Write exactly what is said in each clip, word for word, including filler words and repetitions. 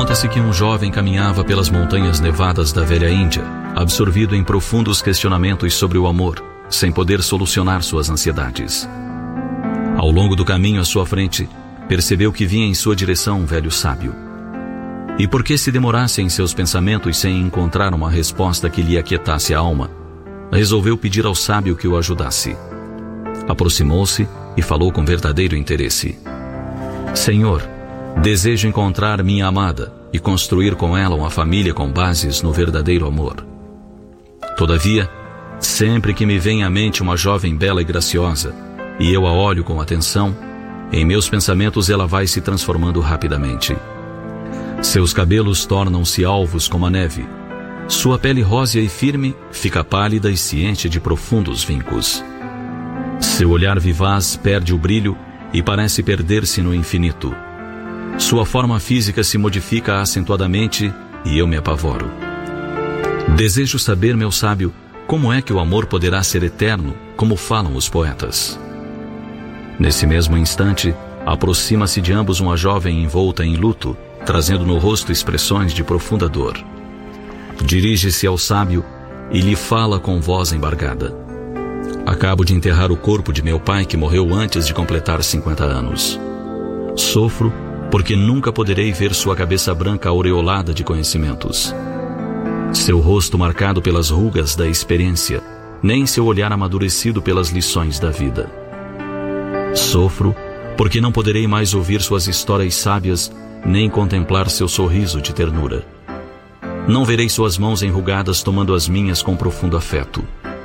Conta-se que um jovem caminhava pelas montanhas nevadas da velha Índia, absorvido em profundos questionamentos sobre o amor, sem poder solucionar suas ansiedades. Ao longo do caminho à sua frente, percebeu que vinha em sua direção um velho sábio. E porque se demorasse em seus pensamentos sem encontrar uma resposta que lhe aquietasse a alma, resolveu pedir ao sábio que o ajudasse. Aproximou-se e falou com verdadeiro interesse. Senhor, desejo encontrar minha amada e construir com ela uma família com bases no verdadeiro amor. Todavia, sempre que me vem à mente uma jovem bela e graciosa, e eu a olho com atenção, em meus pensamentos ela vai se transformando rapidamente. Seus cabelos tornam-se alvos como a neve. Sua pele rósea e firme fica pálida e se enche de profundos vincos. Seu olhar vivaz perde o brilho e parece perder-se no infinito. Sua forma física se modifica acentuadamente e eu me apavoro. Desejo saber, meu sábio, como é que o amor poderá ser eterno, como falam os poetas. Nesse mesmo instante, aproxima-se de ambos uma jovem envolta em luto, trazendo no rosto expressões de profunda dor. Dirige-se ao sábio e lhe fala com voz embargada. Acabo de enterrar o corpo de meu pai que morreu antes de completar cinquenta anos. Sofro porque nunca poderei ver sua cabeça branca aureolada de conhecimentos, seu rosto marcado pelas rugas da experiência, nem seu olhar amadurecido pelas lições da vida. Sofro porque não poderei mais ouvir suas histórias sábias, nem contemplar seu sorriso de ternura. Não verei suas mãos enrugadas tomando as minhas com profundo afeto.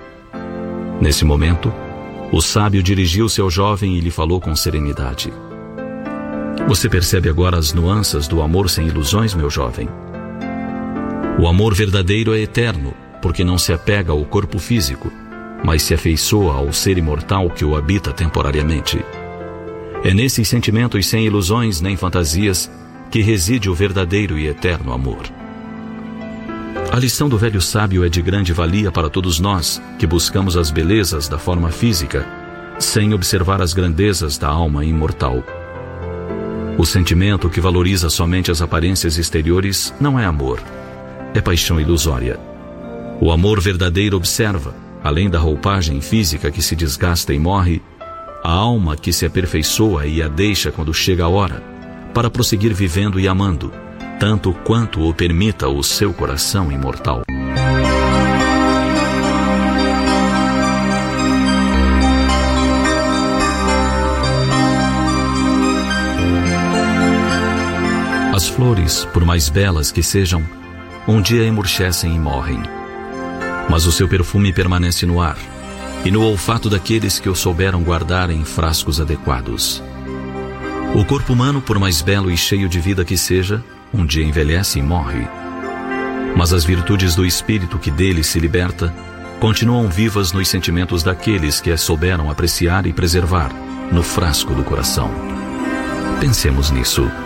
Nesse momento, o sábio dirigiu-se ao jovem e lhe falou com serenidade. Você percebe agora as nuances do amor sem ilusões, meu jovem? O amor verdadeiro é eterno, porque não se apega ao corpo físico, mas se afeiçoa ao ser imortal que o habita temporariamente. É nesses sentimentos sem ilusões nem fantasias que reside o verdadeiro e eterno amor. A lição do velho sábio é de grande valia para todos nós que buscamos as belezas da forma física, sem observar as grandezas da alma imortal. O sentimento que valoriza somente as aparências exteriores não é amor, é paixão ilusória. O amor verdadeiro observa, além da roupagem física que se desgasta e morre, a alma que se aperfeiçoa e a deixa quando chega a hora, para prosseguir vivendo e amando, tanto quanto o permita o seu coração imortal. As flores, por mais belas que sejam, um dia emurchecem e morrem. Mas o seu perfume permanece no ar e no olfato daqueles que o souberam guardar em frascos adequados. O corpo humano, por mais belo e cheio de vida que seja, um dia envelhece e morre. Mas as virtudes do espírito que dele se liberta continuam vivas nos sentimentos daqueles que as souberam apreciar e preservar no frasco do coração. Pensemos nisso.